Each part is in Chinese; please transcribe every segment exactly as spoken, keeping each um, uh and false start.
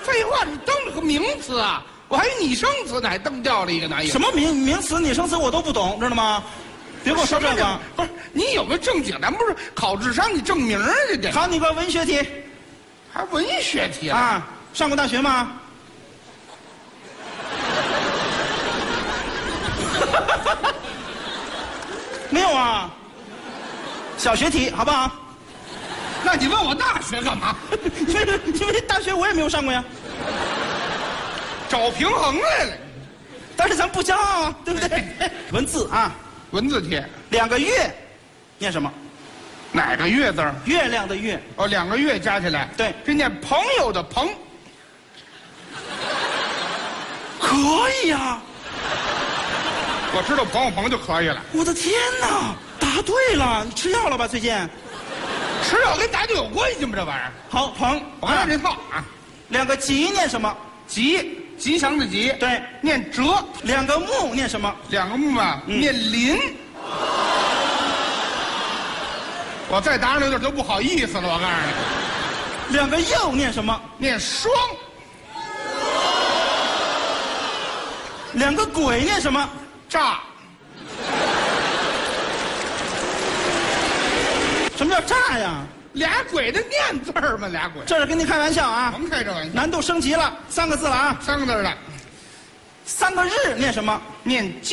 废话，你登了个名词啊！我还以为拟声词呢，还登掉了一个呢。 什么名名词、拟声词我都不懂，知道吗？别给我说这个。 不是，你有个正经，咱不是考智商，你证明啊，这得。 考你个文学题， 还文学题啊？上过大学吗？没有啊。小学题，好不好？ 那你问我大学干嘛？ 因为因为大学我也没有上过呀。 找平衡来了， 但是咱不骄傲啊，对不对？文字啊， 文字题。 两个月，念什么？ 哪个月字？ 月亮的月。 哦，两个月加起来。 对， 这念朋友的朋。 可以呀。 我知道朋友朋就可以了。 我的天哪，答对了！你吃药了吧？最近？ 吃药跟答对有关系吗？这玩意儿。 好，朋， 我按这套啊。 两个吉念什么？ 吉，吉祥的吉。 对， 念哲。 两个木念什么？ 两个木啊， 嗯、 念林。我再答上有点就不好意思了，我告诉你。两个又念什么？ 念双。 两个鬼念什么？ 诈。 什么叫诈呀？ 俩鬼的念字儿吗？俩鬼。 这是跟你开玩笑啊！ 甭开这玩笑。 难度升级了，三个字了啊！ 三个字了。 三个日念什么？ 念经。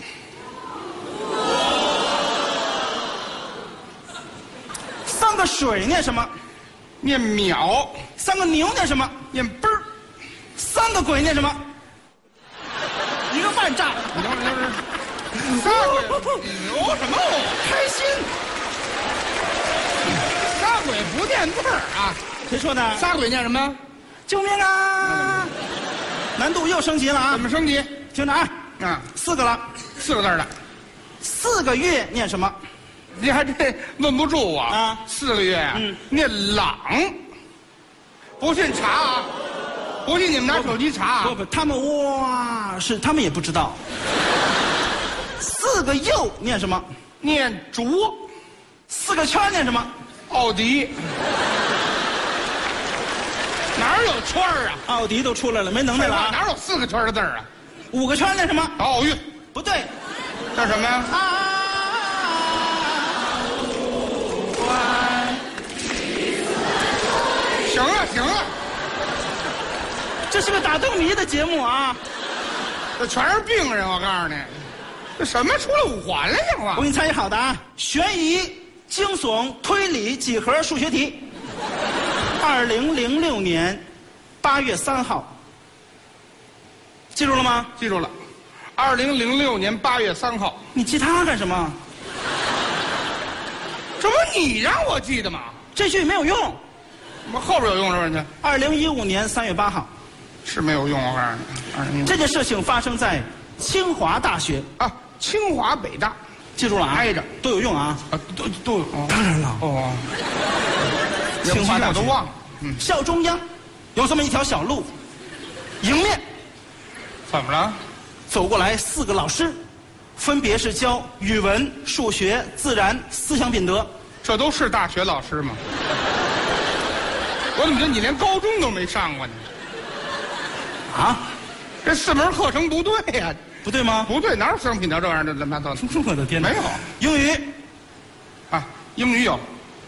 三个水念什么？ 念秒。 三个牛念什么？ 念奔儿。 三个鬼念什么？一个半炸。 你等会儿，等会儿。仨鬼牛什么？ 开心。 仨鬼不念字儿啊？ 谁说的？ 仨鬼念什么？ 救命啊！难度又升级了啊！ 怎么升级？ 听着啊！ 啊， 四个了， 四个字的。 四个月念什么？ 你还真问不住我啊！ 四个月啊， 嗯， 念朗。不信查啊！不信你们拿手机查啊！ 不不，他们哇是他们也不知道。四个又念什么？ 念卓。 四个圈念什么？ 奥迪。哪有圈儿啊？ 奥迪都出来了，没能耐了啊！ 哪有四个圈的字儿啊？ 五个圈念什么？ 奥运。 不对， 叫什么呀？ 啊！ 行了行了， 这是个打灯谜的节目啊！ 这全是病人，我告诉你，这什么出来五环了行吗？ 我给你猜一好的啊，悬疑、惊悚、推理、几何数学题。二零零六年八月三号，记住了吗？ 记住了，二零零六年八月三号。 你记它干什么？ 这不你让我记的吗？ 这句没有用。 我后边有用是吧？ 二零一五年三月八号， 是没有用，我告诉你。二零一五这件事情发生在清华大学啊，清华北大， 记住了啊， 挨着都有用啊， 啊，都都有。哦、 当然了， 哦， 清华大学我都忘了。嗯， 校中央有这么一条小路，迎面怎么了？ 走过来四个老师，分别是教语文、数学、自然、思想品德。 这都是大学老师吗？我怎么觉得你连高中都没上过呢？ 啊， 这四门课程不对呀、啊， 不对吗？ 不对，哪有思想品德这玩意儿的？怎么怎么？ 我的天哪！ 没有英语啊，英语有。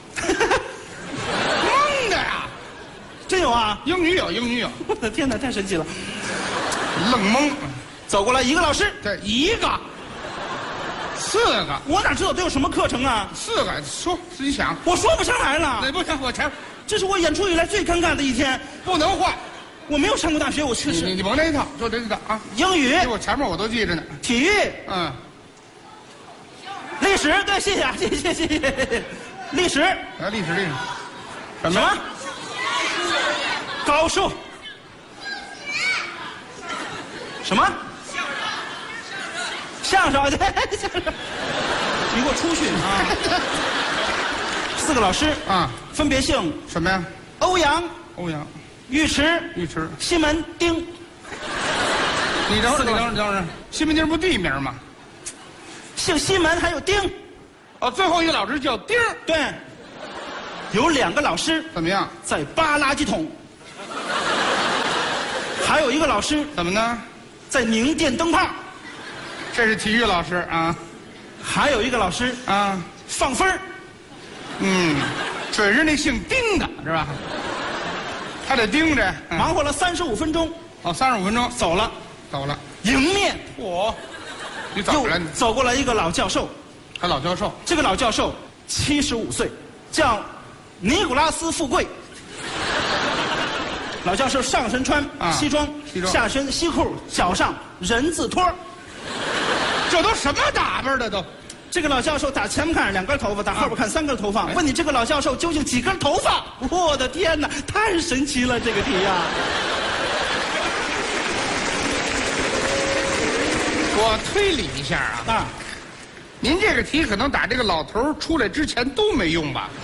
蒙的呀！ 真有啊！ 英语有，英语有。 我的天哪，太神奇了！ 愣蒙。 走过来一个老师， 这一个，四个， 我哪知道都有什么课程啊？ 四个，说自己想。 我说不上来了。 那不行，我才这是我演出以来最尴尬的一天。 不能换。 我没有上过大学，我确实。 你你甭这一套，就这一套啊。 英语， 我前面我都记着呢。 体育， 嗯。 历史，对，谢谢啊，谢谢谢谢。历史， 啊，历史历史。什什么？高数。什么？相声，对，相声。你给我出去啊！四个老师啊， 分别姓什么呀？ 欧阳、 欧阳、 尉迟、 尉迟、 西门町。 你等会儿，你等会儿，等会儿，西门町不地名吗？ 姓西门还有丁。 哦，最后一个老师叫丁儿。 对，有两个老师怎么样？ 在扒垃圾桶。 还有一个老师怎么呢？ 在拧电灯泡， 这是体育老师啊还有一个老师啊， 放分儿。 嗯，准是那姓丁的是吧？他得盯着，嗯忙活了三十五分钟， 哦，三十五分钟走了。 走了。 迎面嚯，你怎又么了？你走过来一个老教授， 他老教授这个老教授七十五岁，叫尼古拉斯·富贵。老教授上身穿啊西装， 西装下身西裤，脚上人字拖。 这都什么打扮的都？ 这个老教授打前面看两根头发，打后边看三根头发。问你这个老教授究竟几根头发？我的天哪，太神奇了这个题呀！ 我推理一下啊， 啊， 您这个题可能打这个老头儿出来之前都没用吧？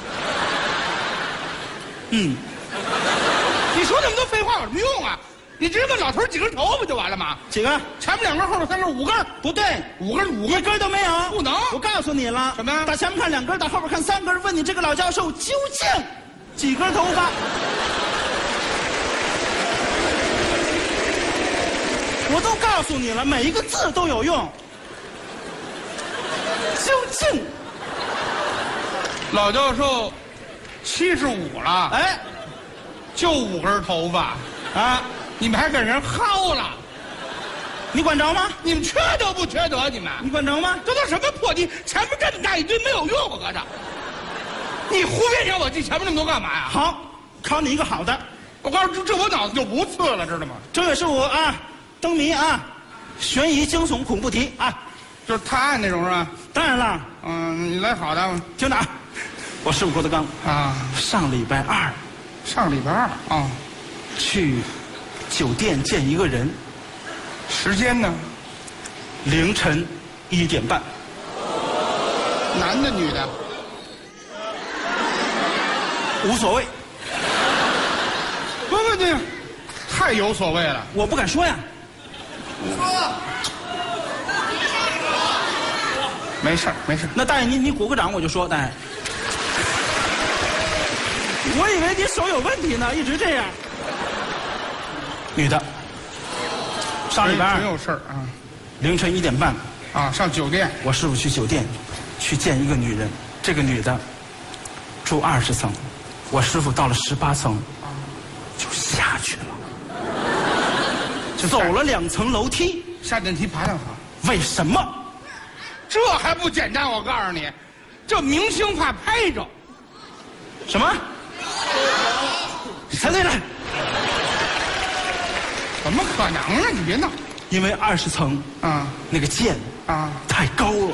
嗯， 你说那么多废话有什么用啊？你直接问老头儿几根头不就完了吗？ 几个？ 前面两根，后面三根，五根， 不对， 五根五一根。 根都没有。 不能我告诉你了。 什么打前面看两根，打后边看三根。问你这个老教授究竟几根头发？我都告诉你了，每一个字都有用。究竟， 老教授七十五了， 哎， 就五根头发啊！你们还跟人薅了？ 你管着吗？ 你们缺德不缺德？你们你管着吗？ 这都什么破题？前面这么大一堆没有用，我搁这。你胡编让我记前面那么多干嘛呀？ 好，考你一个好的。 我告诉你，这这我脑子就不次了，知道吗？ 这也是我啊，灯谜啊，悬疑、惊悚、恐怖题啊。 就是探案那种是吧？ 当然了， 嗯，你来好的听着啊，我师傅郭德纲啊。 上礼拜二上礼拜二啊， 去酒店见一个人， 时间呢？ 凌晨一点半。 男的女的？ 无所谓， 不不不，太有所谓了。 我不敢说呀。 没事儿没事儿。 那大爷您您鼓个掌，我就说大爷。我以为你手有问题呢，一直这样。女的，上礼拜二真有事儿啊凌晨一点半， 啊！上酒店我师傅去酒店去见一个女人，这个女的住二十层，我师傅到了十八层就下去了， 就走了两层楼梯。 下电梯爬两层， 为什么？ 这还不简单？我告诉你，这明星怕拍着。 什么？猜对了， 怎么可能啊？你别闹因为二十层啊那个剑啊！ 太高了。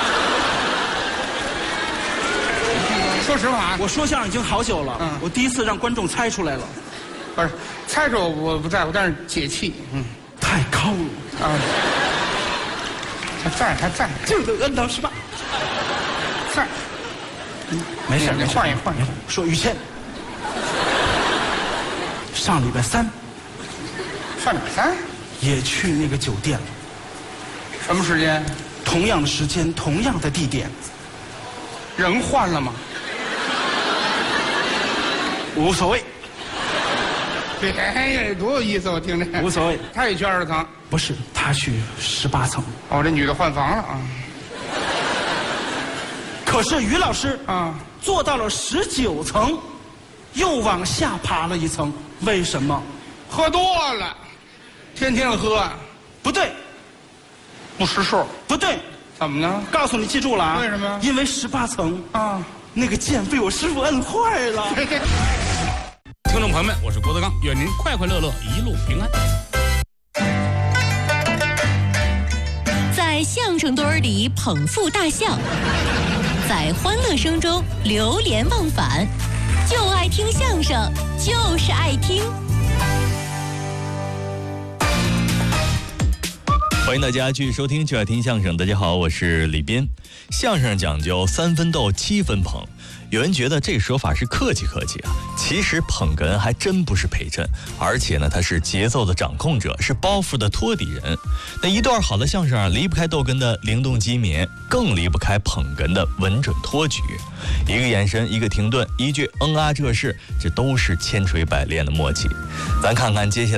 说实话啊， 我说相声已经好久了， 嗯我第一次让观众猜出来了， 不是猜着我不在乎，但是解气。嗯太高了， 啊，他在他在就能摁到十八。 在。 没事， 你没事换一换一换。 说于谦，上礼拜三上哪儿三？ 也去那个酒店了， 什么时间？ 同样的时间，同样的地点， 人换了吗？ 无所谓， 别呀，多有意思！我听着。 无所谓。 他也去二十层。 不是，他去十八层。 哦，这女的换房了啊。 可是于老师啊， 做到了十九层，又往下爬了一层，为什么？ 喝多了，天天喝， 不对， 不识数。 不对， 怎么呢？ 告诉你，记住了啊！ 为什么因为十八层啊， 那个剑被我师傅摁坏了。 这这。 听众朋友们，我是郭德纲，愿您快快乐乐，一路平安。 在相声堆儿里捧腹大笑，在欢乐声中流连忘返，就爱听相声，就是爱听。 欢迎大家继续收听就爱听相声。大家好，我是李斌。相声讲究三分逗七分捧，有人觉得这个说法是客气客气啊，其实捧哏还真不是陪衬，而且呢，他是节奏的掌控者，是包袱的托底人。那一段好的相声啊，离不开逗哏的灵动机敏，更离不开捧哏的稳准托举。一个眼神，一个停顿，一句嗯啊这事，这都是千锤百炼的默契。咱看看接下来